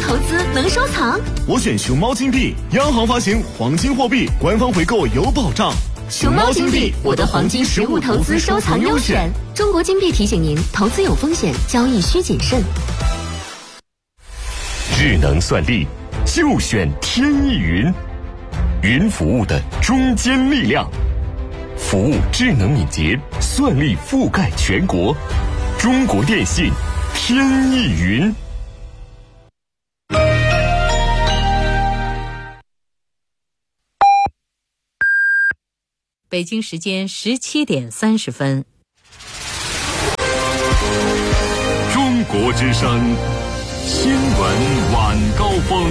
投资能收藏。 我选熊猫金币，央行发行黄金货币，官方回购有保障。 熊猫金币，我的黄金实物投资收藏优选。中国金币提醒您，投资有风险，交易需谨慎。 智能算力，就选天翼云。云服务的中坚力量，服务智能敏捷，算力覆盖全国。中国电信天翼云。 北京时间17点30分。 中国之声新闻晚高峰。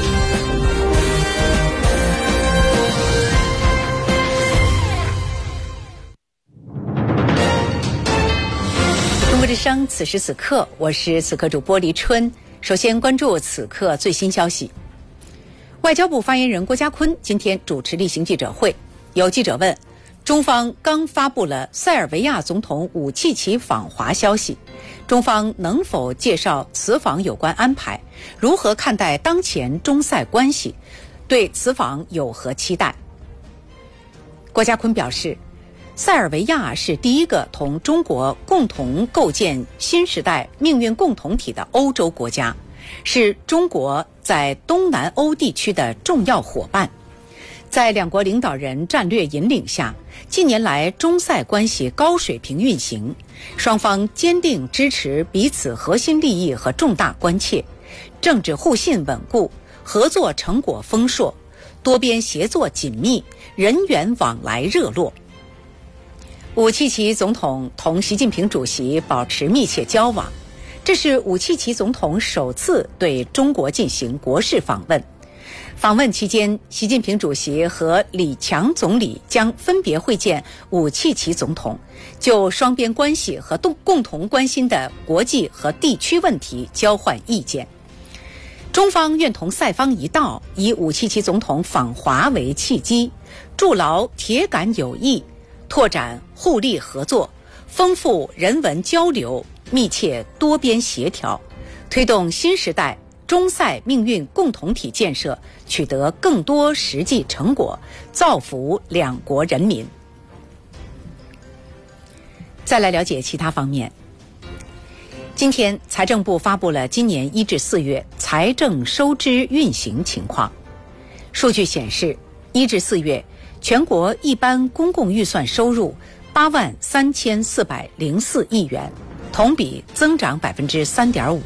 中国之声，此时此刻，我是此刻主播黎春。首先关注此刻最新消息。外交部发言人郭家坤今天主持例行记者会，有记者问，中方刚发布了塞尔维亚总统武契奇访华消息，中方能否介绍此访有关安排？如何看待当前中塞关系？对此访有何期待？郭家坤表示，塞尔维亚是第一个同中国共同构建新时代命运共同体的欧洲国家，是中国在东南欧地区的重要伙伴。在两国领导人战略引领下，近年来中塞关系高水平运行，双方坚定支持彼此核心利益和重大关切，政治互信稳固，合作成果丰硕，多边协作紧密，人员往来热络。武契奇总统同习近平主席保持密切交往，这是武契奇总统首次对中国进行国事访问。访问期间，习近平主席和李强总理将分别会见武契奇总统，就双边关系和共同关心的国际和地区问题交换意见。中方愿同塞方一道，以武契奇总统访华为契机，筑牢铁杆友谊，拓展互利合作，丰富人文交流，密切多边协调，推动新时代中塞命运共同体建设取得更多实际成果，造福两国人民。再来了解其他方面。今天，财政部发布了今年1至4月财政收支运行情况。数据显示，1至4月全国一般公共预算收入83404亿元，同比增长3.5%。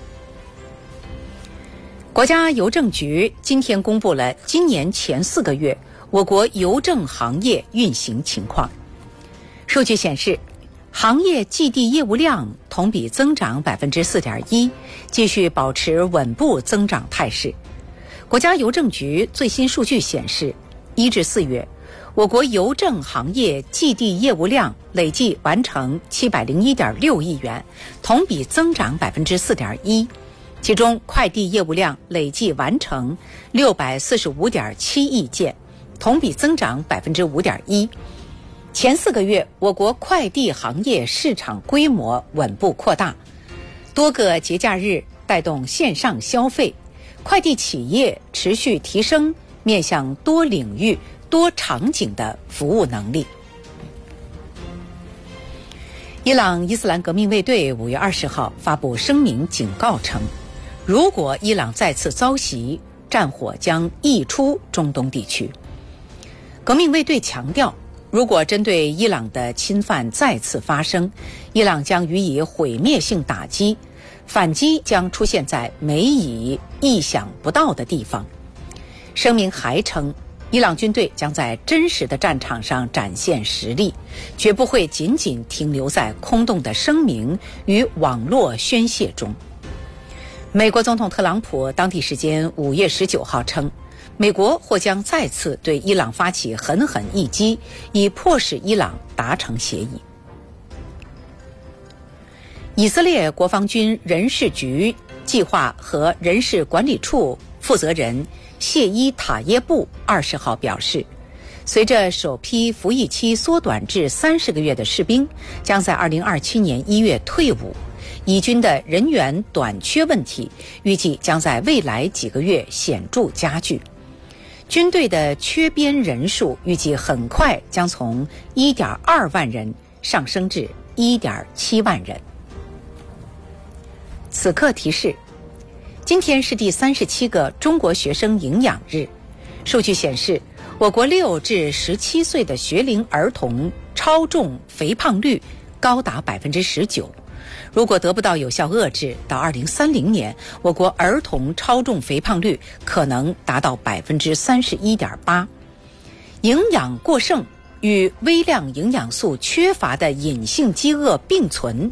国家邮政局今天公布了今年前4个月我国邮政行业运行情况。数据显示，行业寄递业务量同比增长4.1%，继续保持稳步增长态势。国家邮政局最新数据显示，1至4月，我国邮政行业寄递业务量累计完成701.6亿元，同比增长4.1%。其中，快递业务量累计完成645.7亿件，同比增长5.1%。前4个月，我国快递行业市场规模稳步扩大，多个节假日带动线上消费，快递企业持续提升面向多领域、多场景的服务能力。伊朗伊斯兰革命卫队5月20号发布声明警告称，如果伊朗再次遭袭，战火将溢出中东地区。革命卫队强调，如果针对伊朗的侵犯再次发生，伊朗将予以毁灭性打击，反击将出现在美以意想不到的地方。声明还称，伊朗军队将在真实的战场上展现实力，绝不会仅仅停留在空洞的声明与网络宣泄中。美国总统特朗普当地时间5月19号称，美国或将再次对伊朗发起狠狠一击，以迫使伊朗达成协议。以色列国防军人事局计划和人事管理处负责人谢伊塔耶布20号表示，随着首批服役期缩短至30个月的士兵将在2027年1月退伍， 以军的人员短缺问题预计将在未来几个月显著加剧。军队的缺编人数预计很快将从 1.2 万人上升至 1.7 万人。此刻提示，今天是第37个中国学生营养日。数据显示，我国6至17岁的学龄儿童超重肥胖率高达 19%。如果得不到有效遏制，到2030年，我国儿童超重肥胖率可能达到 31.8%。营养过剩与微量营养素缺乏的隐性饥饿并存，